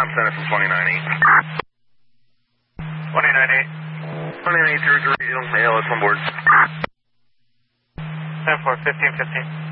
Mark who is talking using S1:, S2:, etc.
S1: Tom, send us from 29.8. 29.8. 29.8 through ALS on board.
S2: 10-4, 15-15.